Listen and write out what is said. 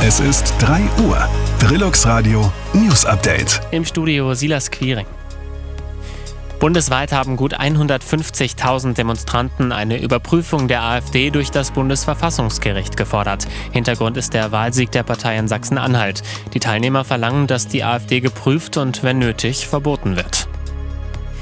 Es ist 3 Uhr. Trilux Radio News Update. Im Studio Silas Quiring. Bundesweit haben gut 150.000 Demonstranten eine Überprüfung der AfD durch das Bundesverfassungsgericht gefordert. Hintergrund ist der Wahlsieg der Partei in Sachsen-Anhalt. Die Teilnehmer verlangen, dass die AfD geprüft und, wenn nötig, verboten wird.